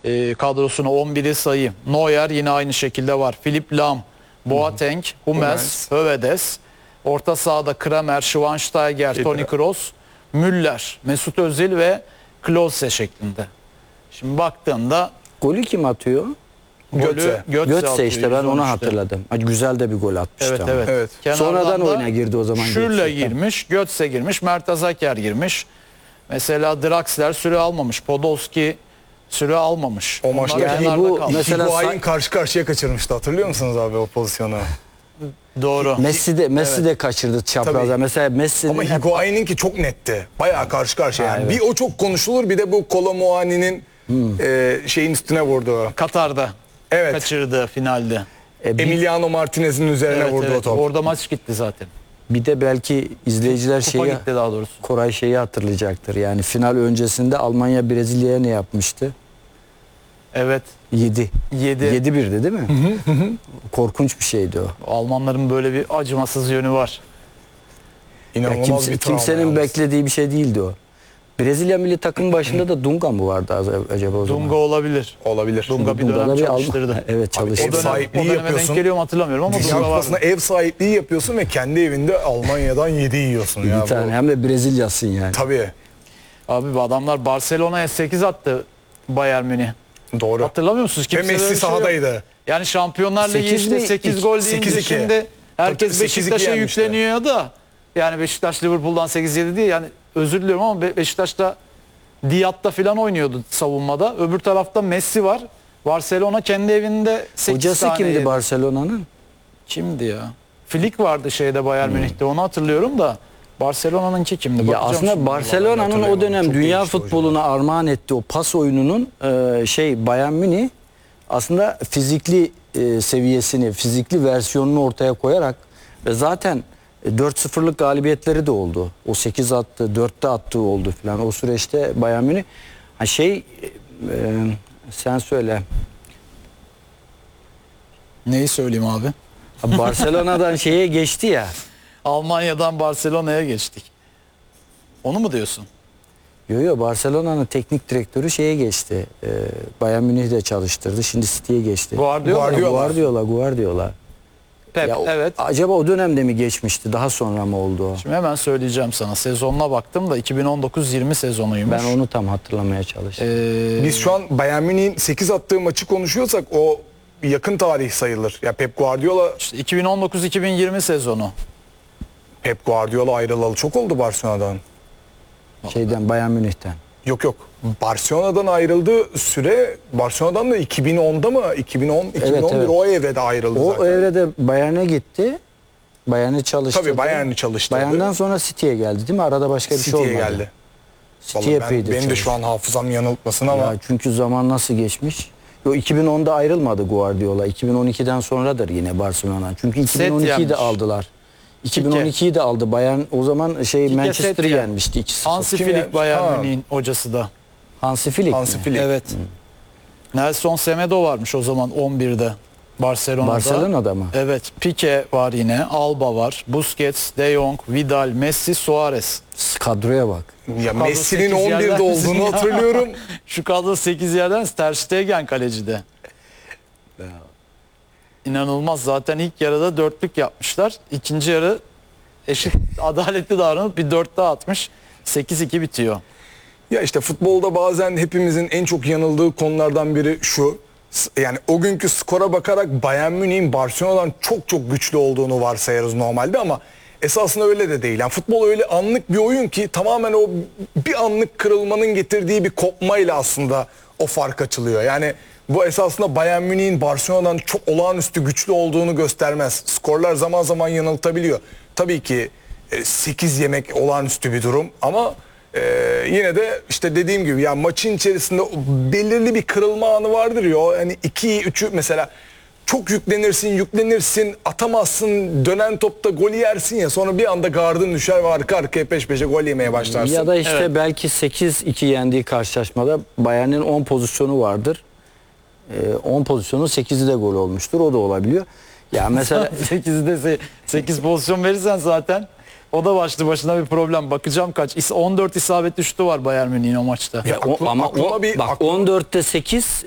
kadrosuna 11'i sayayım. Neuer yine aynı şekilde var. Philipp Lahm, Boateng, Hummels, Hövedes. Orta sahada Kramer, Schweinsteiger, Toni Kroos, Müller, Mesut Özil ve Klose şeklinde. Şimdi baktığında Golü kim atıyor? Götze işte, ben onu hatırladım. Güzel de bir gol atmıştı. Evet. Sonradan oyuna girdi o zaman. Schürrle girmiş, Götze girmiş, Mertesacker girmiş. Mesela Draxler süre almamış, Podolski süre almamış. O maçta Onlar yani kenarda bu kalmış. mesela Higuain karşı karşıya kaçırmıştı. Hatırlıyor musunuz abi o pozisyonu? Doğru. Messi de kaçırdı çaprazda. Tabii. Mesela Messi'nin Ama Higuain'inki çok netti. Bayağı karşı karşıya. Yani. Bir o çok konuşulur, bir de bu Kolo Muani'nin şeyin üstüne vurdu. Katar'da Evet. kaçırdı finalde. Emiliano Martinez'in üzerine vurdu o top. Orada maç gitti zaten. bir de belki izleyiciler Kupa gitti daha doğrusu. Koray şeyi hatırlayacaktır. Yani final öncesinde Almanya Brezilya'ya ne yapmıştı? Evet. 7. 7-1'di değil mi? Korkunç bir şeydi o. Almanların böyle bir acımasız yönü var. İnanılmaz bir travma kimsenin yalnız. beklediği bir şey değildi o. Brezilya milli takım başında da Dunga mı vardı acaba o zaman? Dunga olabilir. Olabilir. Dunga bir Dunga'da dönem bir çalıştırdı. Evet, çalıştırdı. Ev sahipliği o döneme yapıyorsun. denk geliyor mu hatırlamıyorum ama Dünya Dunga Kupası'na vardı. ev sahipliği yapıyorsun ve kendi evinde Almanya'dan 7 yiyorsun. Bir ya. tane hem de Brezilyasın yani. Tabii. Abi bu adamlar Barcelona'ya 8 attı Bayern Münih. Doğru. Hatırlamıyor musunuz? Ve Kimse böyle Messi bir şey yok. sahadaydı. Yani Şampiyonlar Ligi 8 işte mi? 8 gol deyince 8-2. şimdi herkes Tabii, 8-2 Beşiktaş'a yenmişti. yükleniyor da yani Beşiktaş Liverpool'dan 8-7 değil, yani özür diliyorum ama Beşiktaş'ta Diatta falan oynuyordu savunmada. Öbür tarafta Messi var. Barcelona kendi evinde 8 Hocası tane kimdi yedi. Barcelona'nın? Kimdi ya? Flick vardı şeyde Bayern Münih'te, onu hatırlıyorum da Barcelona'nınki kimdi? Ya Bakacağım aslında şimdi. Barcelona'nın o hatırlayamadım. dönem Çok dünya değişti futboluna armağan ettiği o pas oyununun Bayern Münih aslında fizikli seviyesini, fizikli versiyonunu ortaya koyarak ve zaten 4-0'lık galibiyetleri de oldu. O 8 attı, 4'te attığı oldu falan. O süreçte Bayern Münih sen söyle. Neyi söyleyeyim abi? Barcelona'dan şeye geçti ya. Almanya'dan Barcelona'ya geçtik. Onu mu diyorsun? Yo Barcelona'nın teknik direktörü şeye geçti. Bayern Münih'de çalıştırdı. Şimdi City'ye geçti. Guardiola. Pep, evet. Acaba o dönemde mi geçmişti? Daha sonra mı oldu o? Şimdi hemen söyleyeceğim sana. Sezonuna baktım da 2019-20 sezonuymuş. Ben onu tam hatırlamaya çalıştım. Biz şu an Bayern Münih'in 8 attığı maçı konuşuyorsak o yakın tarih sayılır. Ya Pep Guardiola İşte 2019-2020 sezonu. ayrılalı çok oldu Barcelona'dan. Bayern Münih'ten. Yok. Barcelona'dan ayrıldığı süre Barcelona'dan da 2010'da mı? 2011 evet. o evrede ayrıldı O zaten. evrede Bayern'e gitti. Bayern'e çalıştı. Tabii Bayern'i çalıştırdı. Bayern'den sonra City'ye geldi değil mi? Arada başka bir şey City'ye olmadı. geldi. City epeydir Benim de şu çalıştı. an hafızam yanıltmasın ama Ya çünkü zaman nasıl geçmiş? 2010'da ayrılmadı Guardiola. 2012'den sonradır yine Barcelona. Çünkü Set 2012'yi yenmiş. de aldılar. 2012'yi de aldı. Bayern o zaman Manchester'ı yenmişti 2-0. Hansi Kim Flick yenmiş? Bayern Ha. Münih'in hocası da. Hansi Flick. Hansi mi? Flick. Evet. Nelson Semedo varmış o zaman 11'de Barcelona'da. Barcelona'da mı? Evet. Pique var yine. Alba var. Busquets, De Jong, Vidal, Messi, Suarez. Kadroya bak. Ya kadro Messi'nin 8 yerden 11'de olduğunu ya. hatırlıyorum. Şu kadro 8 yerden Ter Stegen kalecide. İnanılmaz. Zaten ilk yarıda dörtlük yapmışlar. İkinci yarı eşit adaletli davranıp bir dört daha atmış. 8-2 bitiyor. Ya işte futbolda bazen hepimizin en çok yanıldığı konulardan biri şu. Yani o günkü skora bakarak Bayern Münih'in Barcelona'dan çok çok güçlü olduğunu varsayarız normalde ama esasında öyle de değil. Yani futbol öyle anlık bir oyun ki tamamen o bir anlık kırılmanın getirdiği bir kopmayla aslında o fark açılıyor. Yani bu esasında Bayern Münih'in Barcelona'dan çok olağanüstü güçlü olduğunu göstermez. Skorlar zaman zaman yanıltabiliyor. Tabii ki 8 yemek olağanüstü bir durum ama yine de işte dediğim gibi ya maçın içerisinde belirli bir kırılma anı vardır ya. Hani 2'yi 3'ü mesela çok yüklenirsin, atamazsın, dönen topta golü yersin ya, sonra bir anda gardın düşer ve arka arkaya peş peşe gol yemeye başlarsın. Ya da işte Evet. belki 8-2 yendiği karşılaşmada Bayern'in 10 pozisyonu vardır. 10 pozisyonun 8'i de gol olmuştur. O da olabiliyor. Ya mesela 8'de 8 pozisyon verirsen zaten o da başlı başına bir problem. Bakacağım kaç. 14 isabetli şutu var Bayern Münih'in o maçta. Ya ama aklıma bir- bak 14'te 8